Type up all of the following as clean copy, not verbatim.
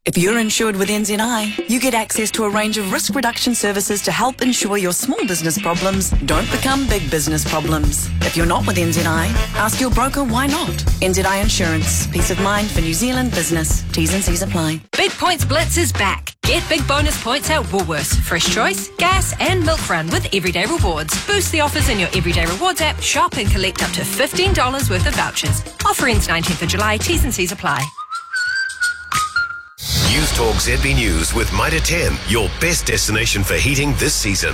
If you're insured with NZI, you get access to a range of risk reduction services to help ensure your small business problems don't become big business problems. If you're not with NZI, ask your broker why not. NZI Insurance. Peace of mind for New Zealand business. T's and C's apply. Big Points Blitz is back. Get big bonus points at Woolworths, Fresh Choice, Gas and Milk Run with Everyday Rewards. Boost the offers in your Everyday Rewards app, shop and collect up to $15 worth of vouchers. Offer ends 19th of July, T's and C's apply. News Talk ZB News with Mitre 10, your best destination for heating this season.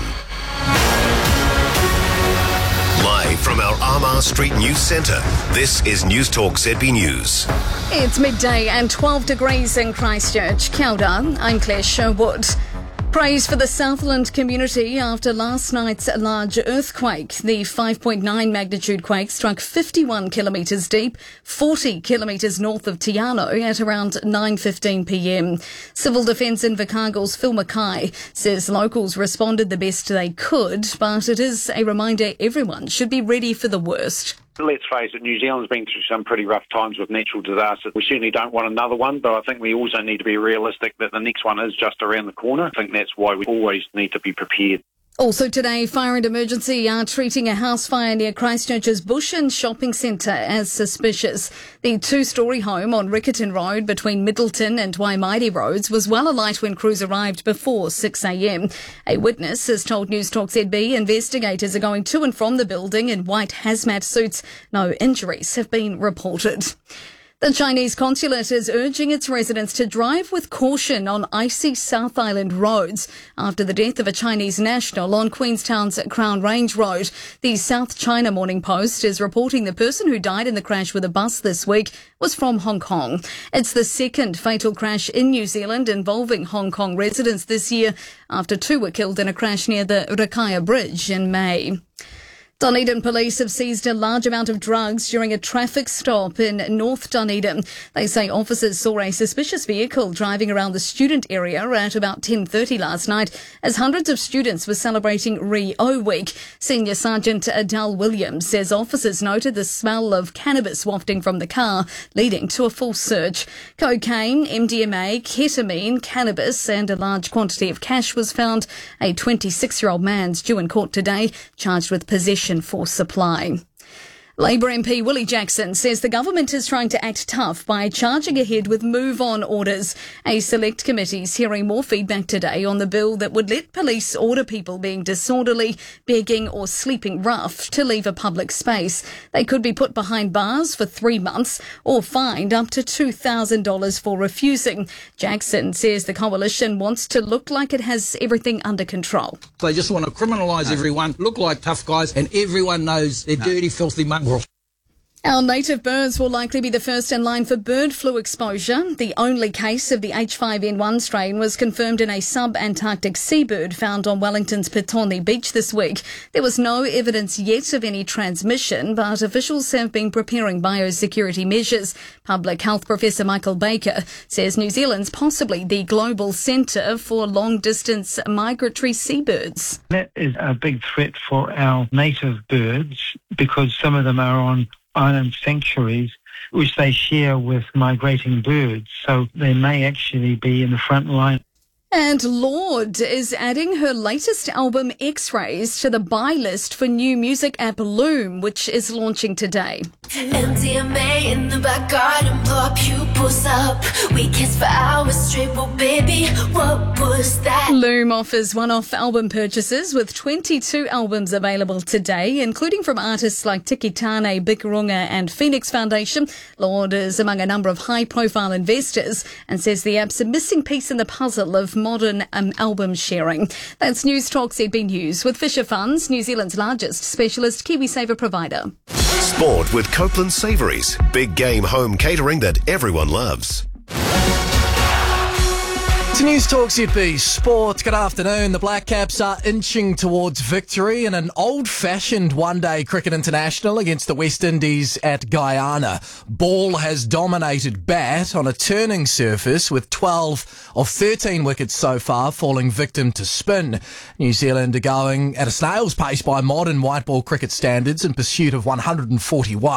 Live from our Armagh Street News Centre, this is News Talk ZB News. It's midday and 12 degrees in Christchurch. Kia ora, I'm Claire Sherwood. Praise for the Southland community after last night's large earthquake. The 5.9 magnitude quake struck 51 kilometres deep, 40 kilometres north of Te Anau at around 9:15 p.m. Civil Defence Invercargill's Phil Mackay says locals responded the best they could, but it is a reminder everyone should be ready for the worst. Let's face it, New Zealand's been through some pretty rough times with natural disasters. We certainly don't want another one, but I think we also need to be realistic that the next one is just around the corner. I think that's why we always need to be prepared. Also today, Fire and Emergency are treating a house fire near Christchurch's Bush and Shopping Centre as suspicious. The two-storey home on Riccarton Road between Middleton and Waimairi Roads was well alight when crews arrived before 6 a.m. A witness has told News Talk ZB investigators are going to and from the building in white hazmat suits. No injuries have been reported. The Chinese consulate is urging its residents to drive with caution on icy South Island roads after the death of a Chinese national on Queenstown's Crown Range Road. The South China Morning Post is reporting the person who died in the crash with a bus this week was from Hong Kong. It's the second fatal crash in New Zealand involving Hong Kong residents this year after two were killed in a crash near the Rakaia Bridge in May. Dunedin police have seized a large amount of drugs during a traffic stop in North Dunedin. They say officers saw a suspicious vehicle driving around the student area at about 10:30 last night as hundreds of students were celebrating Rio Week. Senior Sergeant Adele Williams says officers noted the smell of cannabis wafting from the car, leading to a full search. Cocaine, MDMA, ketamine, cannabis and a large quantity of cash was found. A 26-year-old man's due in court today, charged with possession for supply. Labour MP Willie Jackson says the government is trying to act tough by charging ahead with move-on orders. A select committee is hearing more feedback today on the bill that would let police order people being disorderly, begging or sleeping rough to leave a public space. They could be put behind bars for 3 months or fined up to $2,000 for refusing. Jackson says the coalition wants to look like it has everything under control. They just want to criminalise everyone, look like tough guys, and everyone knows they're dirty, filthy mongrels. Our native birds will likely be the first in line for bird flu exposure. The only case of the H5N1 strain was confirmed in a sub-Antarctic seabird found on Wellington's Petone Beach this week. There was no evidence yet of any transmission, but officials have been preparing biosecurity measures. Public health professor Michael Baker says New Zealand's possibly the global centre for long-distance migratory seabirds. That is a big threat for our native birds because some of them are on island sanctuaries which they share with migrating birds, so they may actually be in the front line. And Lorde is adding her latest album X-Rays to the buy list for new music app Loom, which is launching today. MDMA in the back garden, blow our pupils up. We kiss for hours straight, well baby, what was that? Loom offers one-off album purchases with 22 albums available today, including from artists like Tiki Tane, Bikarunga and Phoenix Foundation. Lorde is among a number of high-profile investors and says the app's a missing piece in the puzzle of modern album sharing. That's News Talk ZB News with Fisher Funds, New Zealand's largest specialist KiwiSaver provider. Sport with Copeland Savouries. Big game home catering that everyone loves. To News Talk ZB Sport, good afternoon. The Black Caps are inching towards victory in an old-fashioned one-day cricket international against the West Indies at Guyana. Ball has dominated bat on a turning surface with 12 of 13 wickets so far falling victim to spin. New Zealand are going at a snail's pace by modern white ball cricket standards in pursuit of 141.